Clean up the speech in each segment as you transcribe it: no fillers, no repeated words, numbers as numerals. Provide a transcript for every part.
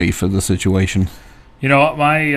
for the situation. You know,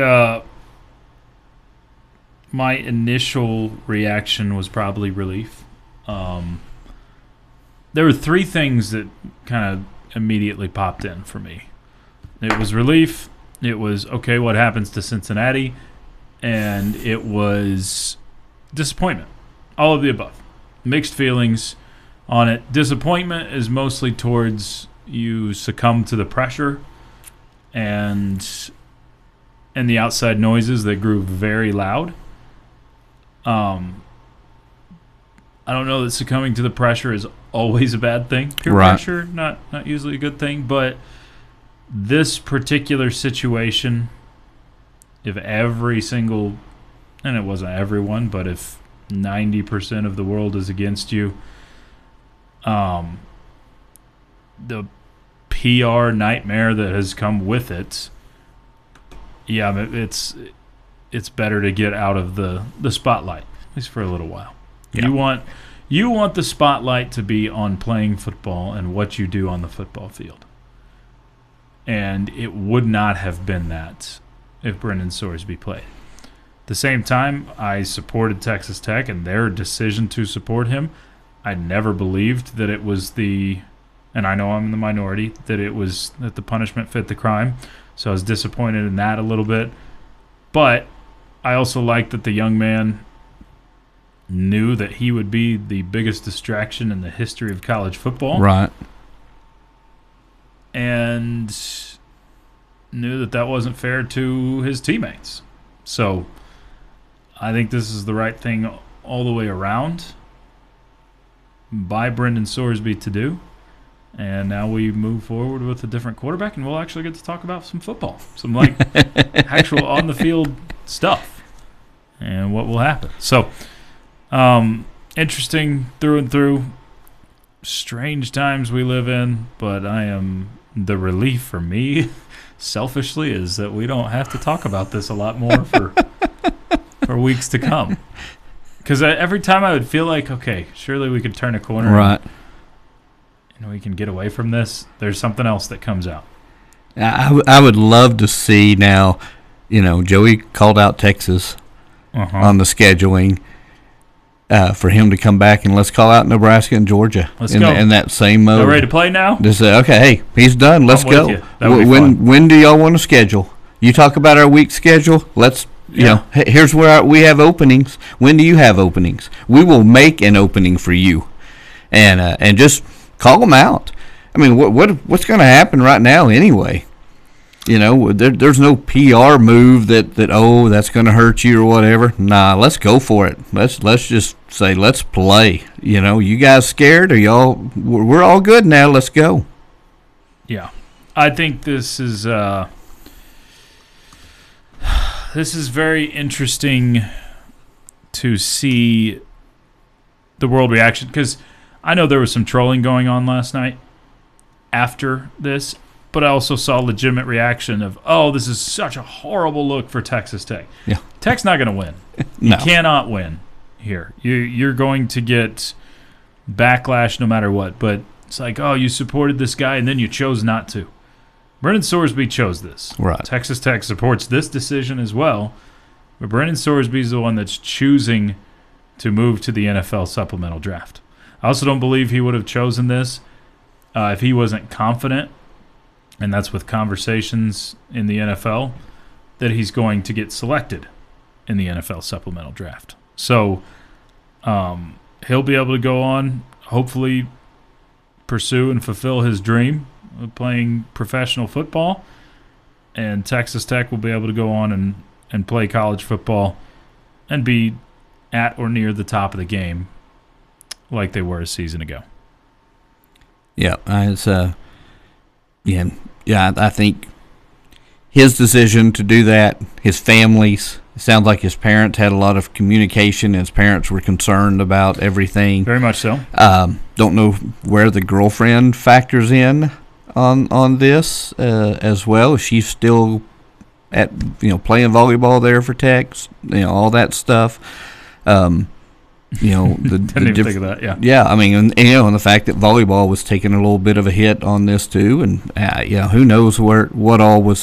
my initial reaction was probably relief. There were three things that kind of immediately popped in for me. It was relief. It was, okay, what happens to Cincinnati? And it was disappointment. All of the above. Mixed feelings on it. Disappointment is mostly towards you succumb to the pressure and the outside noises that grew very loud. I don't know that succumbing to the pressure is always a bad thing. Peer pressure, not usually a good thing, but this particular situation, if every single, and it wasn't everyone, but if 90% of the world is against you, the PR nightmare that has come with it, yeah, it's better to get out of the spotlight, at least for a little while. Yeah. You want the spotlight to be on playing football and what you do on the football field. And it would not have been that if Brendan Sorsby played. At the same time, I supported Texas Tech and their decision to support him. I never believed that it was and I know I'm in the minority, that the punishment fit the crime. So I was disappointed in that a little bit. But I also liked that the young man knew that he would be the biggest distraction in the history of college football. Right. And knew that wasn't fair to his teammates. So I think this is the right thing all the way around by Brendan Sorsby to do. And now we move forward with a different quarterback, and we'll actually get to talk about some football, some actual on-the-field stuff and what will happen. So interesting through and through. Strange times we live in, but the relief for me, selfishly, is that we don't have to talk about this a lot more for weeks to come. Because every time I would feel like, okay, surely we could turn a corner. Right. And we can get away from this. There's something else that comes out. I would love to see now, Joey called out Texas on the scheduling for him to come back, and let's call out Nebraska and Georgia in that same mode. Y'all ready to play now? Just say, okay, hey, he's done. Let's go. When do y'all want to schedule? You talk about our week schedule. Let's, here's where we have openings. When do you have openings? We will make an opening for you, and just call them out. I mean, what's going to happen right now anyway? There's no PR move that that's going to hurt you or whatever. Nah, let's go for it. Let's just say let's play. You guys scared or y'all? We're all good now. Let's go. Yeah, I think this is very interesting to see the world reaction, because I know there was some trolling going on last night after this, but I also saw legitimate reaction of, oh, this is such a horrible look for Texas Tech. Yeah. Tech's not going to win. No. You cannot win here. You're going to get backlash no matter what, but it's like, oh, you supported this guy and then you chose not to. Brendan Sorsby chose this. Right. Texas Tech supports this decision as well, but Brendan Sorsby is the one that's choosing to move to the NFL supplemental draft. I also don't believe he would have chosen this if he wasn't confident, and that's with conversations in the NFL, that he's going to get selected in the NFL supplemental draft. So he'll be able to go on, hopefully pursue and fulfill his dream of playing professional football, and Texas Tech will be able to go on and play college football and be at or near the top of the game like they were a season ago. Yeah, I think his decision to do that, his family's, it sounds like his parents had a lot of communication. His parents were concerned about everything. Very much so. Don't know where the girlfriend factors in on this as well. She's still playing volleyball there for Tech, all that stuff. you know, didn't even think of that. Yeah. Yeah. I mean, and the fact that volleyball was taking a little bit of a hit on this too, and who knows what all was